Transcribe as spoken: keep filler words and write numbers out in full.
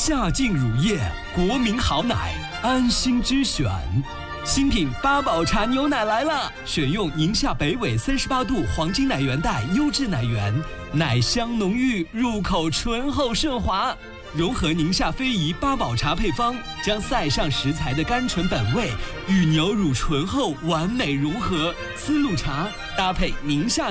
夏劲乳业，国民好奶，安心之选。新品八宝茶牛奶来了，选用宁夏北纬三十八度黄金奶源带优质奶源，奶香浓郁，入口醇厚顺滑。融合宁夏非遗八宝茶配方，将塞上食材的甘醇本味与牛乳醇厚完美融合。丝路茶搭配宁夏